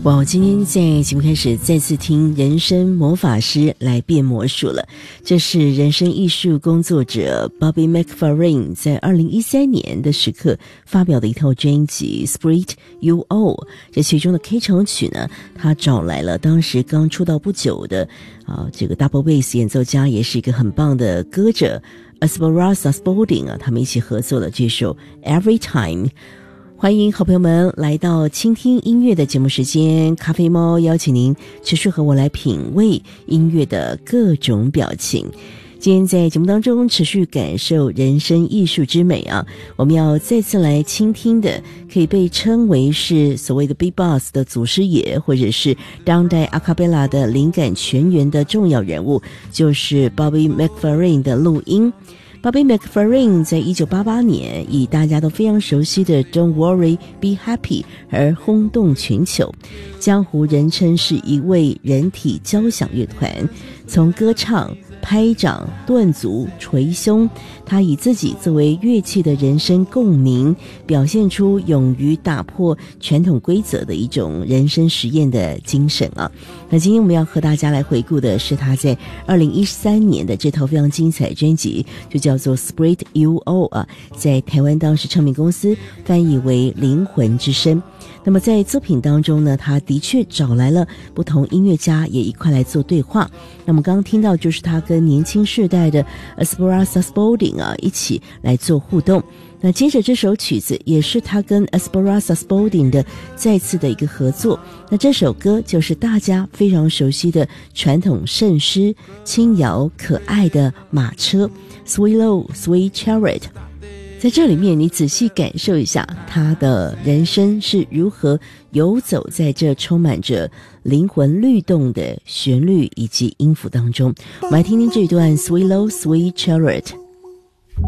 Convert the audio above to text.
哇，今天在节目开始再次听人生魔法师来变魔术了。这是人生艺术工作者 Bobby McFerrin 在2013年的时刻发表的一套专辑 Spirit UO。这其中的开场曲呢，他找来了当时刚出道不久的这个 double bass 演奏家，也是一个很棒的歌者 Esperanza Spalding 他们一起合作了这首 Every Time。欢迎好朋友们来到倾听音乐的节目时间，咖啡猫邀请您持续和我来品味音乐的各种表情。今天在节目当中持续感受人生艺术之美啊，我们要再次来倾听的可以被称为是所谓的 Bebop 的祖师爷，或者是当代阿卡贝拉的灵感泉源的重要人物，就是 Bobby McFerrin 的录音。Bobby McFerrin 在1988年以大家都非常熟悉的 Don't Worry Be Happy 而轰动全球，江湖人称是一位人体交响乐团，从歌唱、拍掌、顿足、捶胸，他以自己作为乐器的人声共鸣，表现出勇于打破传统规则的一种人生实验的精神啊。那今天我们要和大家来回顾的是他在2013年的这套非常精彩专辑，就叫做 Spirit UO 啊，在台湾当时唱片公司翻译为灵魂之声。那么在作品当中呢，他的确找来了不同音乐家也一块来做对话。那么刚刚听到就是他跟年轻世代的 Esperanza Spalding 一起来做互动。那接着这首曲子也是他跟 Esperanza Spalding 的再次的一个合作。那这首歌就是大家非常熟悉的传统圣诗，轻摇可爱的马车 Sweet Low Sweet Chariot。在这里面你仔细感受一下他的人生是如何游走在这充满着灵魂律动的旋律以及音符当中。我们来听听这一段 Sweet Low Sweet Chariot。